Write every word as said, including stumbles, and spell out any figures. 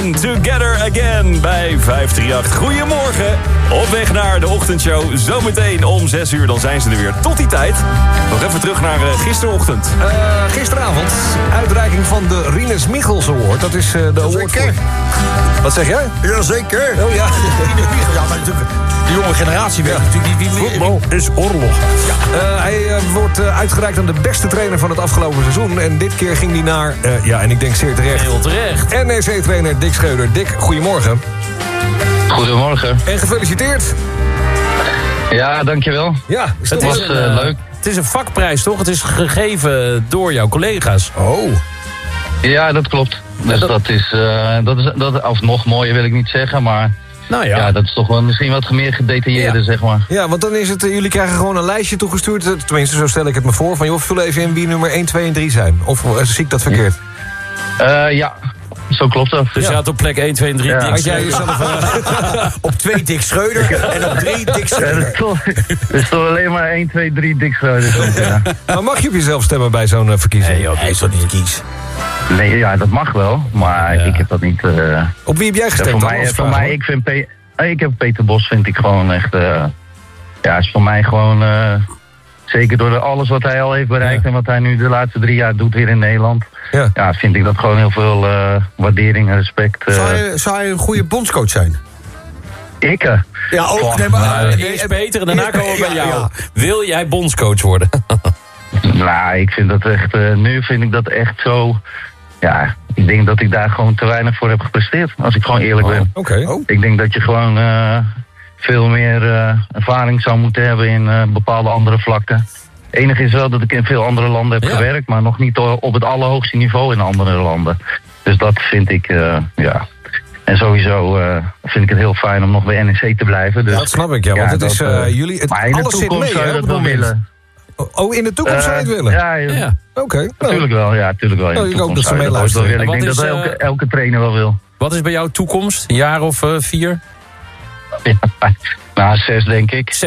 Ocean, Together Again bij vijf drie acht. Goedemorgen, op weg naar de ochtendshow. Zometeen om zes uur, dan zijn ze er weer. Tot die tijd, nog even terug naar uh, gisterochtend. Uh, gisteravond, uitreiking van de Rinus Michels Award. Dat is uh, de award voor... Wat zeg jij? Jazeker. Oh ja. Ja, maar natuurlijk, de jonge generatie weet natuurlijk niet wie... Voetbal is oorlog. Ja. Uh, hij uh, wordt uh, uitgereikt aan de beste trainer van het afgelopen seizoen. En dit keer ging hij naar, uh, ja, en ik denk zeer terecht... Heel terecht. N E C-trainer Dick Schreuder. Dick, goedemorgen. Goedemorgen. En gefeliciteerd. Ja, dankjewel. Ja, is het dat was een, uh, uh, leuk. Het is een vakprijs, toch? Het is gegeven door jouw collega's. Oh. Ja, dat klopt. Dus dat... dat is, uh, dat is dat, of nog mooier wil ik niet zeggen, maar... Nou ja. Ja, dat is toch wel misschien wat meer gedetailleerder, Ja. zeg maar. Ja, want dan is het, uh, jullie krijgen gewoon een lijstje toegestuurd. Uh, tenminste, zo stel ik het me voor. Van joh, vul even in wie nummer één, twee en drie zijn. Of uh, zie ik dat verkeerd? Uh, ja, zo klopt dat. Dus Ja. je had op plek één, twee en drie Ja. Dick Had jij Schreuder. jezelf... Uh, Op twee Dick Schreuder en op drie Dick Ja, dat Schreuder. is toch, dat is toch alleen maar één, twee, drie Dick Schreuder. Ja. maar mag je op jezelf stemmen bij zo'n uh, verkiezing? Nee, joh, hij is toch niet kies. Nee, ja, dat mag wel, maar Ja. ik heb dat niet... Uh, Op wie heb jij ja, gestemd? voor dan, mij, als voor vraag, mij hoor? ik vind... Pe- ik heb Peter Bos, vind ik gewoon echt... Uh, ja, is voor mij gewoon... Uh, zeker door de, alles wat hij al heeft bereikt Ja. en wat hij nu de laatste drie jaar doet hier in Nederland... Ja. Ja, vind ik dat gewoon heel veel uh, waardering en respect. Uh, Zou hij, zou hij een goede bondscoach zijn? ik? uh, Ja, ook. Goh, Nee, maar, Nou, eh, eerst eh, Peter en daarna eh, komen we bij ja, jou. ja. Wil jij bondscoach worden? Nou, ik vind dat echt... Uh, nu vind ik dat echt zo... Ja, ik denk dat ik daar gewoon te weinig voor heb gepresteerd. Als ik gewoon eerlijk ben. Oké. Oh. Ik denk dat je gewoon uh, veel meer uh, ervaring zou moeten hebben in uh, bepaalde andere vlakken. Het enige is wel dat ik in veel andere landen heb Ja. gewerkt, maar nog niet op het allerhoogste niveau in andere landen. Dus dat vind ik, uh, ja. En sowieso uh, vind ik het heel fijn om nog bij N E C te blijven. Dus, Dat snap ik, ja. Want het dat, is uh, uh, jullie... Het, maar in de alles zit toekomst mee, zou hè, je op dat het wel moment. willen. Oh, in de toekomst Uh, zou je het willen? Ja, ja. Ja. Oké. nou, Natuurlijk wel, ja, natuurlijk wel. In Oh, de ik hoop toekomst dat ze zou je dat ooit wel meeluisteren. willen. Ik denk En dat wat is, elke, uh, elke trainer wel wil. Wat is bij jou toekomst? Een jaar of uh, vier? Ja, nou, zes denk ik.